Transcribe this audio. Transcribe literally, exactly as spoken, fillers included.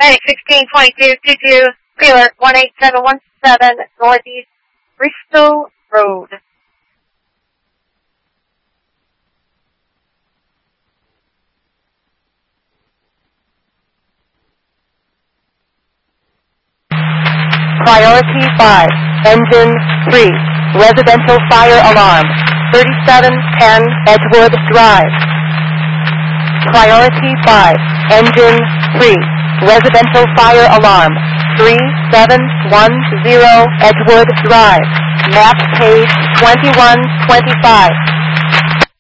Medic sixteen twenty-two two two, Wheeler one eight seven one seven, Northeast Bristol Road. Priority five, Engine three, Residential Fire Alarm, thirty-seven ten Edgewood Drive. Priority five, Engine three, Residential Fire Alarm, three seven one zero Edgewood Drive. Map page twenty-one twenty-five.